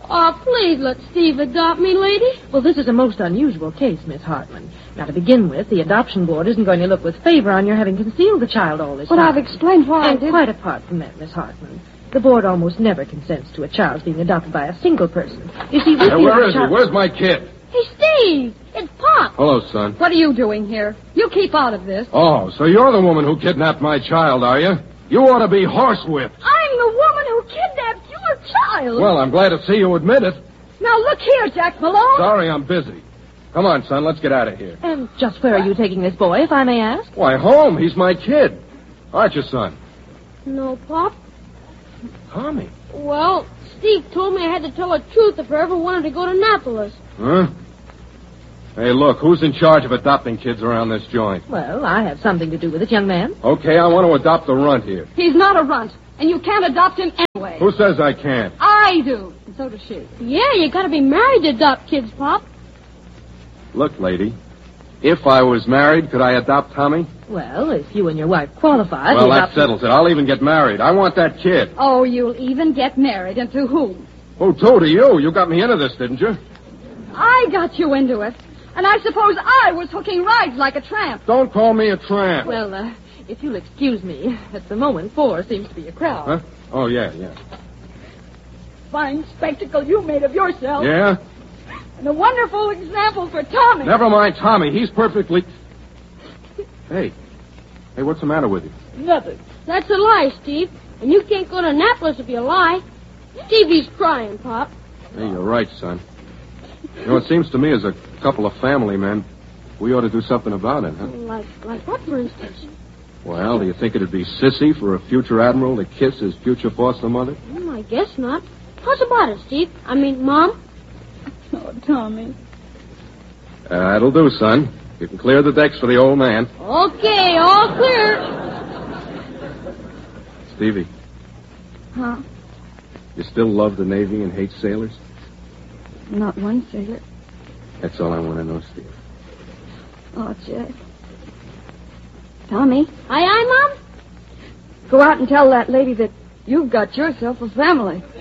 Oh, please let Steve adopt me, lady. Well, this is a most unusual case, Miss Hartman. Now, to begin with, the adoption board isn't going to look with favor on your having concealed the child all this time. But I've explained why I did. Quite apart from that, Miss Hartman, the board almost never consents to a child being adopted by a single person. You see, we where is he? Where's my kid? Hey, Steve! It's Pop! Hello, son. What are you doing here? You keep out of this. Oh, so you're the woman who kidnapped my child, are you? You ought to be horsewhipped. I'm the woman who kidnapped your child. Well, I'm glad to see you admit it. Now, look here, Jack Malone. Sorry, I'm busy. Come on, son, let's get out of here. And just where are you taking this boy, if I may ask? Why, home. He's my kid. Aren't you, son? No, Pop. Tommy. Well, Steve told me I had to tell the truth if I ever wanted to go to Annapolis. Huh? Hey, look, who's in charge of adopting kids around this joint? Well, I have something to do with it, young man. Okay, I want to adopt the runt here. He's not a runt, and you can't adopt him anyway. Who says I can't? I do, and so does she. Yeah, you gotta be married to adopt kids, Pop. Look, lady, if I was married, could I adopt Tommy? Well, if you and your wife qualify... Well, that settles it. I'll even get married. I want that kid. Oh, you'll even get married, and to whom? Oh, to you. You got me into this, didn't you? I got you into it. And I suppose I was hooking rides like a tramp. Don't call me a tramp. Well, if you'll excuse me, at the moment, 4 seems to be a crowd. Huh? Oh, yeah. Fine spectacle you made of yourself. Yeah? And a wonderful example for Tommy. Never mind Tommy. He's perfectly... Hey, what's the matter with you? Nothing. That's a lie, Steve. And you can't go to Annapolis if you lie. Stevie's crying, Pop. Hey, you're right, son. You know, it seems to me as a couple of family men, we ought to do something about it, huh? Like what, for instance? Well, do you think it'd be sissy for a future admiral to kiss his future foster mother? I guess not. How's about it, Steve? I mean, Mom? Oh, Tommy. That'll do, son. You can clear the decks for the old man. Okay, all clear. Stevie. Huh? You still love the Navy and hate sailors? Not one sailor. That's all I want to know, Steve. Oh, Jack. Tommy. Aye, Mom? Go out and tell that lady that you've got yourself a family.